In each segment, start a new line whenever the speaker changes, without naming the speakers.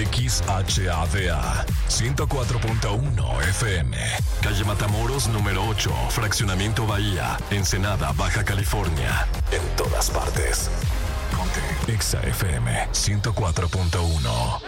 XHADA 104.1 FM, calle Matamoros número 8, Fraccionamiento Bahía, Ensenada, Baja California. En todas partes. Ponte Exa FM 104.1.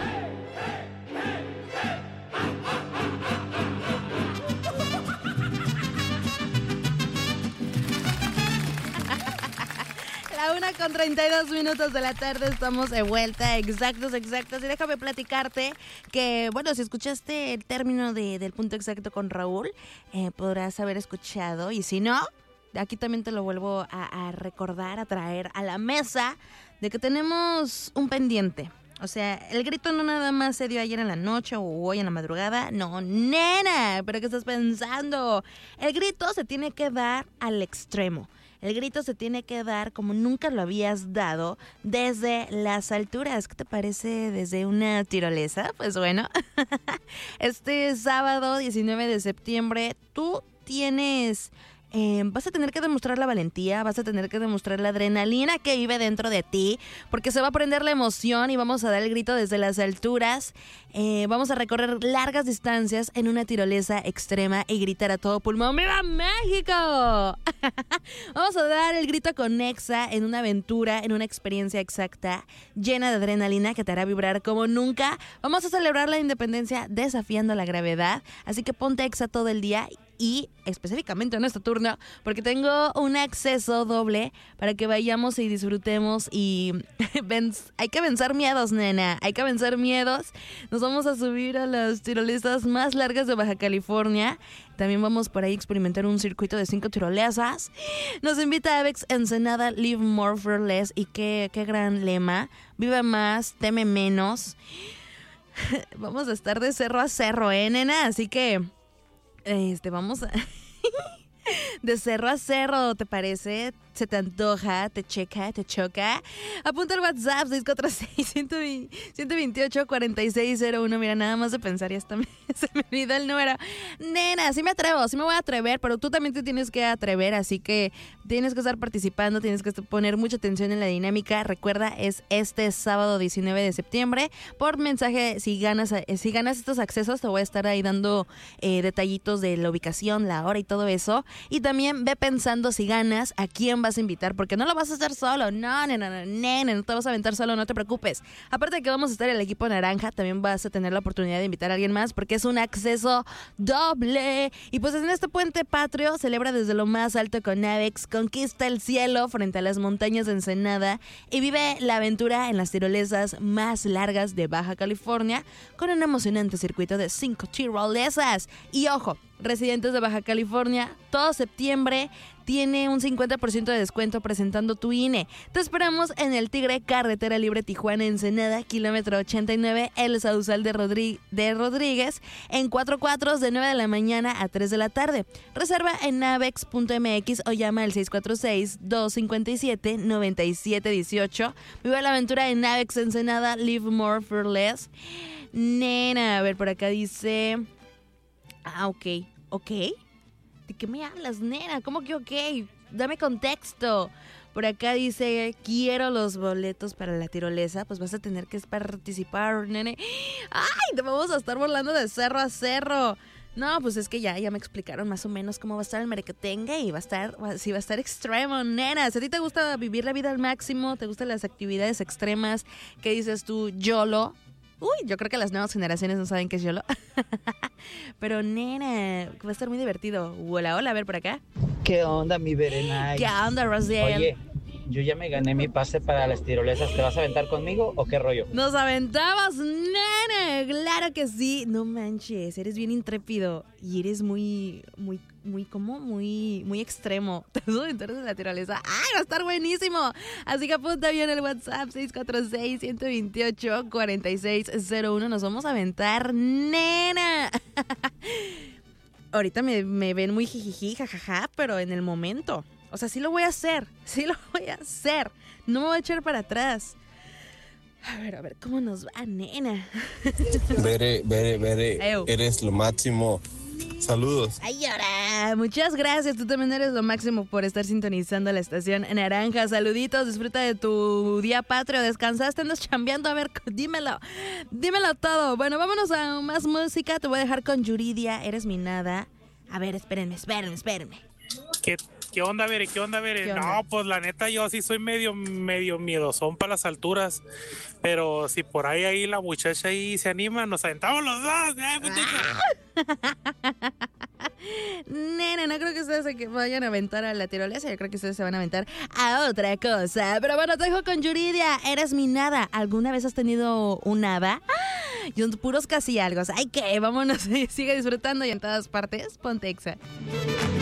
La 1:32 de la tarde, estamos de vuelta, exactos. Y déjame platicarte que, bueno, si escuchaste el término del punto exacto con Raúl, podrás haber escuchado, y si no, aquí también te lo vuelvo a recordar, a traer a la mesa, de que tenemos un pendiente. O sea, el grito no nada más se dio ayer en la noche o hoy en la madrugada. No, nena, ¿pero qué estás pensando? El grito se tiene que dar al extremo. El grito se tiene que dar como nunca lo habías dado desde las alturas. ¿Qué te parece desde una tirolesa? Pues bueno, este sábado 19 de septiembre tú tienes... vas a tener que demostrar la valentía, vas a tener que demostrar la adrenalina que vive dentro de ti, porque se va a prender la emoción y vamos a dar el grito desde las alturas. Vamos a recorrer largas distancias en una tirolesa extrema y gritar a todo pulmón: ¡Viva México! Vamos a dar el grito con Exa en una aventura, en una experiencia exacta, llena de adrenalina que te hará vibrar como nunca. Vamos a celebrar la independencia desafiando la gravedad, así que ponte Exa todo el día y específicamente en este turno, porque tengo un acceso doble para que vayamos y disfrutemos y hay que vencer miedos, nena, hay que vencer miedos. Nos vamos a subir a las tirolesas más largas de Baja California. También vamos por ahí a experimentar un circuito de 5 tirolesas. Nos invita a Avex Ensenada, Live More for Less, y qué gran lema: vive más, teme menos. Vamos a estar de cerro a cerro, nena, así que vamos a... de cerro a cerro, ¿te parece? ¿Se te antoja? ¿Te checa? ¿Te choca? Apunta al WhatsApp 646-128-4601. Mira, nada más de pensar ya hasta se me olvidó el número. Nena, sí me atrevo, sí me voy a atrever, pero tú también te tienes que atrever, así que tienes que estar participando, tienes que poner mucha atención en la dinámica. Recuerda, es este sábado 19 de septiembre. Por mensaje, si ganas estos accesos, te voy a estar ahí dando detallitos de la ubicación, la hora y todo eso. Y también ve pensando, si ganas, a quién vas a invitar, porque no lo vas a hacer solo. No te vas a aventar solo, no te preocupes. Aparte de que vamos a estar el equipo naranja, también vas a tener la oportunidad de invitar a alguien más, porque es un acceso doble. Y pues en este puente patrio, celebra desde lo más alto con Avex, conquista el cielo frente a las montañas de Ensenada y vive la aventura en las tirolesas más largas de Baja California con un emocionante circuito de 5 tirolesas. Y ojo, residentes de Baja California, todo septiembre tiene un 50% de descuento presentando tu INE. Te esperamos en el Tigre, carretera libre Tijuana-Ensenada, kilómetro 89, El Sausal de Rodríguez, en 4 cuatros de 9 de la mañana a 3 de la tarde. Reserva en navex.mx o llama al 646-257-9718. Vive la aventura en Navex Ensenada, Live More for Less. Nena, a ver, por acá dice... ok. ¿De qué me hablas, nena? ¿Cómo que ok? Dame contexto. Por acá dice: quiero los boletos para la tirolesa. Pues vas a tener que participar, nene. ¡Ay! Te vamos a estar volando de cerro a cerro. No, pues es que ya me explicaron más o menos cómo va a estar el merequetengue y va a estar extremo, nena. Si a ti te gusta vivir la vida al máximo, te gustan las actividades extremas, ¿qué dices tú? YOLO. Uy, yo creo que las nuevas generaciones no saben qué es YOLO. Pero nena, va a estar muy divertido. Hola, a ver por acá.
¿Qué onda, mi Berenay?
¿Qué onda, Rosiel?
Oye, yo ya me gané mi pase para las tirolesas. ¿Te vas a aventar conmigo o qué rollo?
¡Nos aventamos, nena! ¡Claro que sí! No manches, eres bien intrépido y eres muy extremo. Te vas a aventar de la tirolesa. ¡Ay, va a estar buenísimo! Así que apunta bien el WhatsApp 646-128-4601. Nos vamos a aventar, nena. Ahorita me ven muy jijiji, jajaja, pero en el momento. O sea, sí lo voy a hacer. No me voy a echar para atrás. A ver, ¿cómo nos va, nena?
Bere, eres lo máximo. Saludos.
Ay, ahora, muchas gracias. Tú también eres lo máximo por estar sintonizando la estación Naranja. Saluditos, disfruta de tu día patrio. ¿Descansaste? ¿Andas chambeando? A ver, dímelo todo. Bueno, vámonos a más música. Te voy a dejar con Yuridia, Eres mi nada. A ver, espérenme.
¿Qué onda, Bere?
¿Qué onda?
No, pues la neta yo sí soy medio miedosón para las alturas, pero si por ahí la muchacha ahí se anima, nos aventamos los dos, muchacha.
Nena, no creo que ustedes se vayan a aventar a la tirolesa. Yo creo que ustedes se van a aventar a otra cosa. Pero bueno, te dejo con Yuridia, Eres mi nada. ¿Alguna vez has tenido un hada? Y puros casi algo. Ay, que vámonos, sigue disfrutando y en todas partes, ponte Exa.